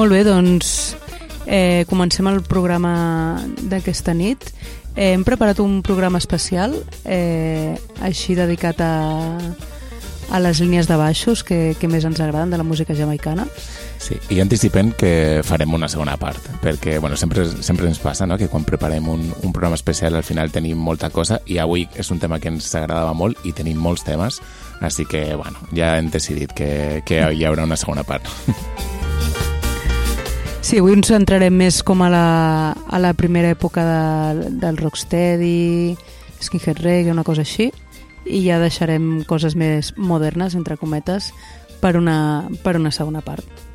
Molt bé, doncs comencem el programa d'aquesta nit. Hem preparat un programa especial, així dedicat a les línies de baixos que més ens agraden de la música jamaicana. Sí, i anticipem que farem una segona part, perquè sempre ens passa, no?, que quan preparem un programa especial al final tenim molta cosa, i avui és un tema que ens agradava molt i tenim molts temes, així que ja hem decidit que hi haurà una segona part. Sí, avui ens centrarem més com a la primera època del rocksteady, skinhead reggae, una cosa així, i ja deixarem coses més modernes, entre cometes, per una segona part.